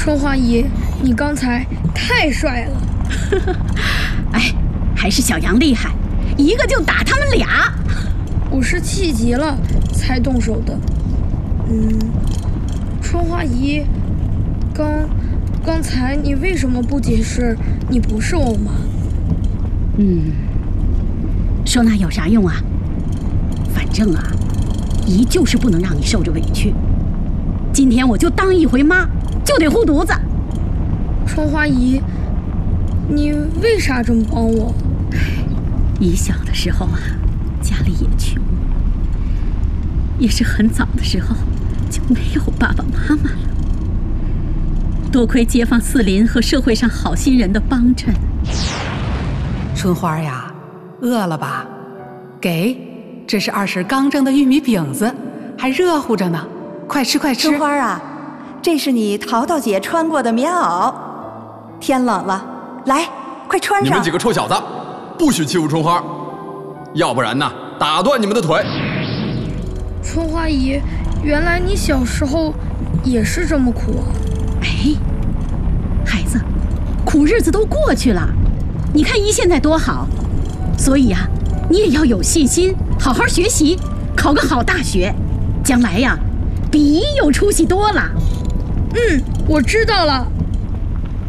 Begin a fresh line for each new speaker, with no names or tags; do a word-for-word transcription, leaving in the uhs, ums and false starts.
春花姨，你刚才太帅了。
哎，还是小杨厉害，一个就打他们俩。
我是气急了才动手的。嗯，春花姨，刚刚才你为什么不解释你不是我妈？
嗯，说那有啥用啊？反正啊，姨就是不能让你受着委屈。今天我就当一回妈，就得护犊子。
春花姨，你为啥这么帮我？
姨小的时候啊，家里也穷，也是很早的时候就没有爸爸妈妈了。多亏街坊四邻和社会上好心人的帮衬。
春花呀，饿了吧？给，这是二婶刚蒸的玉米饼子，还热乎着呢，快吃快吃。
春花啊，这是你淘淘姐穿过的棉袄，天冷了，来，快穿上。
你们几个臭小子，不许欺负春花，要不然呢，打断你们的腿。
春花姨，原来你小时候也是这么苦啊！
哎，孩子，苦日子都过去了，你看姨现在多好，所以啊，你也要有信心，好好学习，考个好大学，将来呀，比姨有出息多了。
嗯，我知道了。